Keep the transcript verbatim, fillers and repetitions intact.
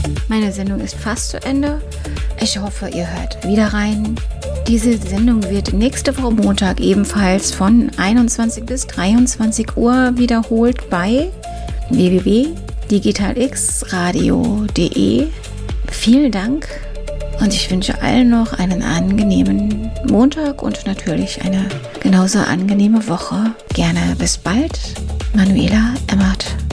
Meine Sendung ist fast zu Ende. Ich hoffe, ihr hört wieder rein. Diese Sendung wird nächste Woche Montag ebenfalls von einundzwanzig bis dreiundzwanzig Uhr wiederholt bei w w w punkt digitalxradio punkt de. Vielen Dank und ich wünsche allen noch einen angenehmen Montag und natürlich eine genauso angenehme Woche. Gerne bis bald. Manuela Emmert.